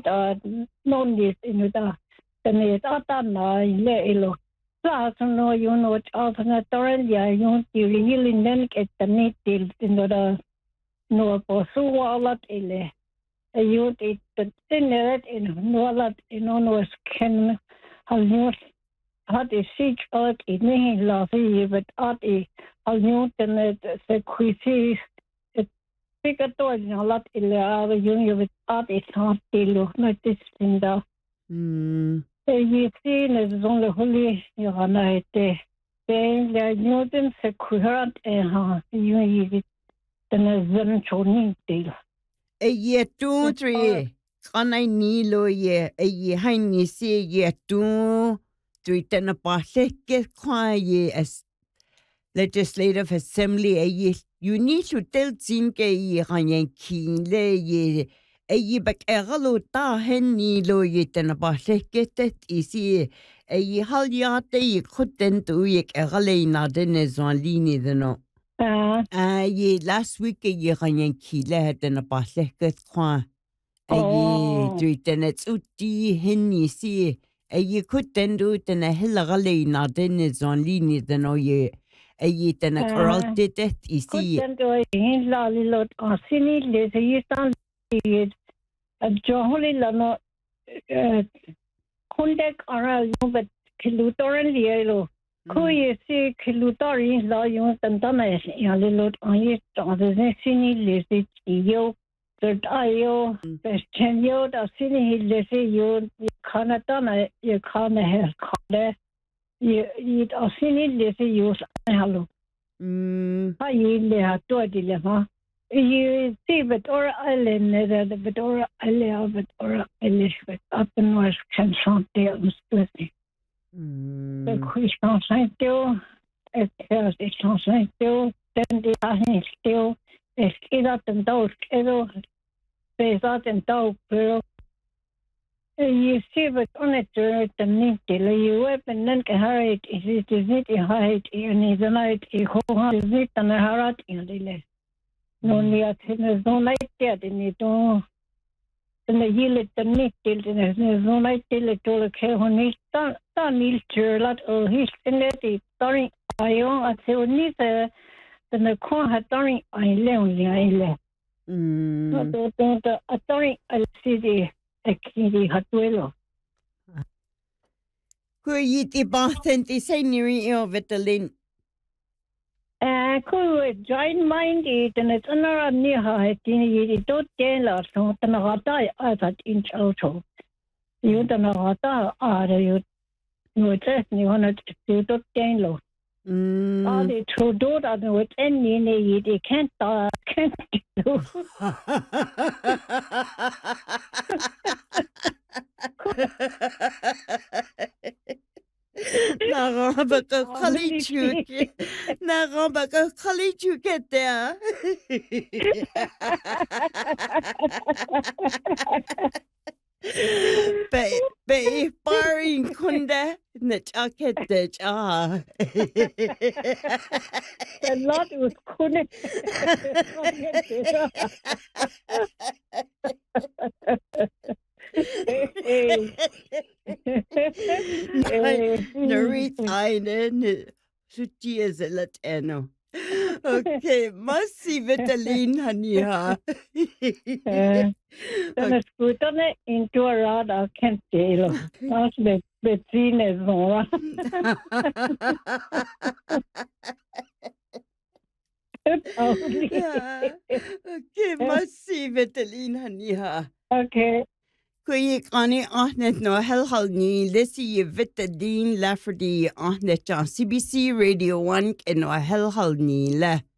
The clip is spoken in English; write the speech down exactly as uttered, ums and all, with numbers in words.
da non dis in da den is ata na le ilo sa no you know alternate torrent ya you really nen ke tani til in da no posu walat ile you it tinnet in walat in ono sken hal no hat is sich out in me la vi but at i hal no tinnet se kwisi Pick to a lot in the union with art is hard to look not this in the you see is only holy you are night then the Newton securant and you then a zen choning deal. A year two, three. Can I need lo ye a year hang see ye two, three ten a party get quiet as Legislative Assembly a year. You need to tell Zinke ye hanyan keen le ye a ye back a galo ta henny lo ye ten about get it easy a ye halyate ye couldn't do ye a galena denez on lini the no. Ah, ye last week a ye hanyan key led and about get qua a ye treatin it's uti henny see a ye couldn't do it in a hella galena denez on lini the no ye. Ay tan coral did it easy. In la lot on sini les yistan a joholi lano kundek ara but kilutoran lielo. Kuy si kilutorin la yung tantana ya lot on yit on the sini les yo that ayo question yo da sini les yo kanatana you can't have called You eat a silly use hello. I eat the two dilemma. You see, but or island, but or I but or Elizabeth up and was can something else with me. The Christian Saint Joe, it has its Saint Joe, then the Ahing still is either than those kettle, there's out and dog girl. You see, but on it, the need you weapon, then can hide it is it a hide, you need the night, you hold is it and a harat in the list. No, there's no light yet, and you don't. And the yield the need till there's no light till it all okay when he's done, done, he'll lot or he's in it, sorry, I own at the neither than the corn had done, I lonely, I left. Not the authority, I see the. Kiri hatuelo. Kui yiti bathenti seniori o vitalin. Eh, kui join mind it and it's another near her. Tini don't tell us so tanagata as at inch also. You tanagata are you no just you want to do tell. All the true do that with any they can't uh, can't do. Narabaka Kalichuki Narabaka Kalichuki there. Be be barring kunda na jacket the ah. The lot was kunde. Narita suti is a latino. Okay, must Vitaline Hania. Then it's good on it into a rod. I can't tell. That's the between as more. Okay, must see Vitaline Hania. Okay. Kui kani ahnet no hel hal ni lisi Vitaline Lafferty ahnet on C B C Radio one and no hel hal ni le.